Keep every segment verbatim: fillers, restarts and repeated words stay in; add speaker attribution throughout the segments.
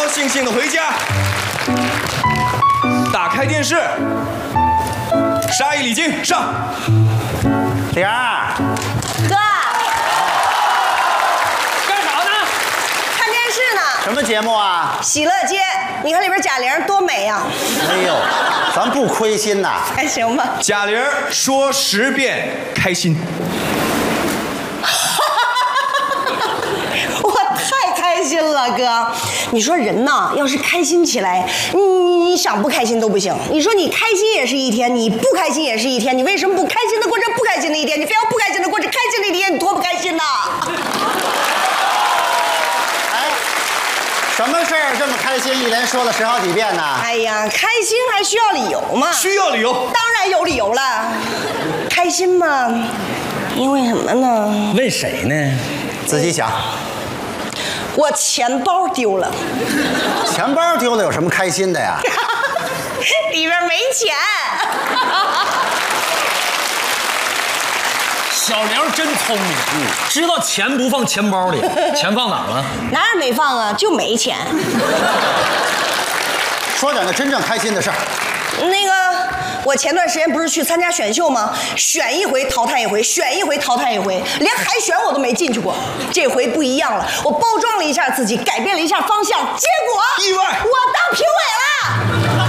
Speaker 1: 兴兴的回家，打开电视，杀一礼金上。
Speaker 2: 玲儿，
Speaker 3: 哥，
Speaker 4: 干啥呢？
Speaker 3: 看电视呢。
Speaker 2: 什么节目啊？
Speaker 3: 喜乐街，你看里边贾玲多美呀！
Speaker 2: 哎呦，咱不亏心呐。
Speaker 3: 还行吧。
Speaker 1: 贾玲说十遍开心。
Speaker 3: 我太开心了，哥！你说人呐，要是开心起来，你你想不开心都不行。你说你开心也是一天，你不开心也是一天，你为什么不开心的过着不开心的一天？你非要不开心的过着开心的一天，你多不开心呐！
Speaker 2: 哎，什么事儿这么开心，一连说了十好几遍呢？
Speaker 3: 哎呀，开心还需要理由吗？
Speaker 1: 需要理由，
Speaker 3: 当然有理由了。开心嘛，因为什么呢？
Speaker 4: 问谁呢？
Speaker 2: 自己想。
Speaker 3: 我钱包丢了。
Speaker 2: 钱包丢了有什么开心的呀？
Speaker 3: 里边没钱。
Speaker 4: 小玲真聪明，知道钱不放钱包里，钱放哪儿了？
Speaker 3: 哪儿没放啊？就没钱。
Speaker 2: 说点那真正开心的事儿。
Speaker 3: 那个，我前段时间不是去参加选秀吗？选一回淘汰一回，选一回淘汰一回，连海选我都没进去过。这回不一样了，我包装了一下自己，改变了一下方向，结果
Speaker 1: 意外，
Speaker 3: 我当评委了。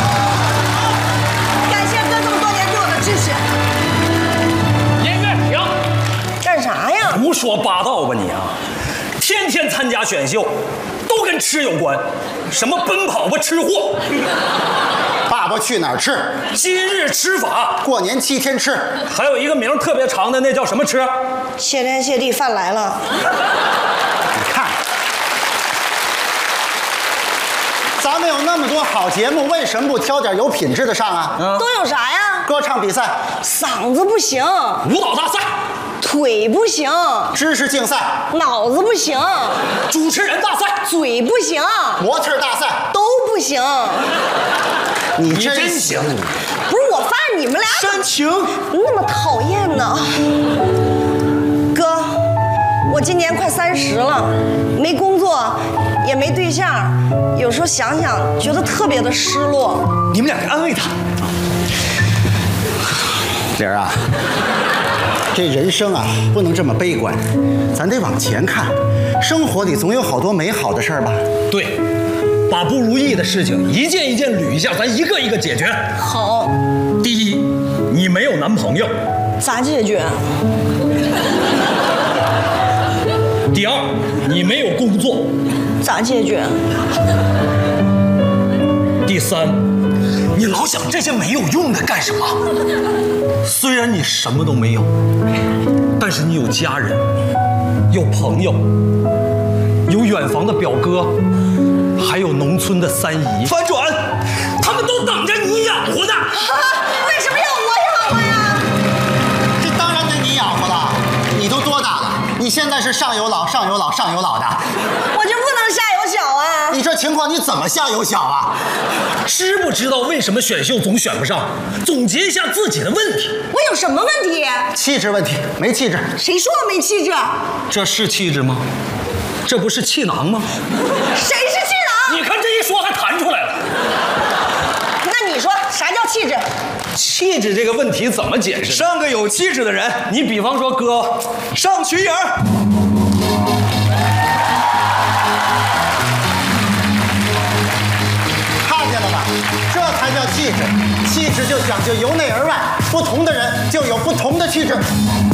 Speaker 3: 感谢哥这么多年对我的支持。
Speaker 4: 音乐停！
Speaker 3: 干啥呀？
Speaker 4: 胡说八道吧你啊！天天参加选秀，都跟吃有关，什么奔跑吧吃货。
Speaker 2: 爸爸去哪儿吃？
Speaker 4: 今日吃法，
Speaker 2: 过年七天吃，
Speaker 4: 还有一个名特别长的，那叫什么吃？
Speaker 3: 谢天谢地，饭来了。
Speaker 2: 你看，咱们有那么多好节目，为什么不挑点有品质的上啊？
Speaker 4: 嗯，
Speaker 3: 都有啥呀？
Speaker 2: 歌唱比赛、
Speaker 3: 嗓子不行，
Speaker 4: 舞蹈大赛、
Speaker 3: 腿不行，
Speaker 2: 知识竞赛、
Speaker 3: 脑子不行，
Speaker 4: 主持人大赛，
Speaker 3: 嘴不行，
Speaker 2: 模特大赛，
Speaker 3: 都不行。
Speaker 2: 你
Speaker 4: 你
Speaker 2: 真
Speaker 4: 真行！
Speaker 3: 不是我发现你们俩
Speaker 1: 煽情，
Speaker 3: 那么讨厌呢。哥，我今年快三十了，没工作，也没对象，有时候想想，觉得特别的失落。
Speaker 1: 你们两个安慰他。
Speaker 2: 玲儿啊，这人生啊不能这么悲观，咱得往前看，生活里总有好多美好的事儿吧。
Speaker 4: 对，把不如意的事情一件一件捋一下，咱一个一个解决。
Speaker 3: 好，
Speaker 4: 第一，你没有男朋友。
Speaker 3: 咋解决？
Speaker 4: 第二，你没有工作。
Speaker 3: 咋解决？
Speaker 4: 第三，你老想这些没有用的干什么？虽然你什么都没有，但是你有家人，有朋友，有远房的表哥，还有农村的三姨。
Speaker 1: 反转，
Speaker 4: 他们都等着你养活呢。
Speaker 3: 为什么要我养活呀？
Speaker 2: 这当然得你养活了，你都多大了？你现在是上有老、上有老、上有老的，
Speaker 3: 我就不能下有小啊？
Speaker 2: 你这情况你怎么下有小啊？
Speaker 4: 知不知道为什么选秀总选不上？总结一下自己的问题。
Speaker 3: 我有什么问题？
Speaker 2: 气质问题，没气质。
Speaker 3: 谁说我没气质？
Speaker 4: 这是气质吗？这不是气囊吗？
Speaker 3: 谁是气囊？
Speaker 4: 你看这一说还弹出来了。
Speaker 3: 那你说啥叫气质？
Speaker 4: 气质这个问题怎么解释？
Speaker 1: 上个有气质的人，
Speaker 4: 你比方说哥，
Speaker 1: 上瞿颖儿。
Speaker 2: 看见了吧？这才叫气质。气质就讲究由内而外，不同的人就有不同的气质。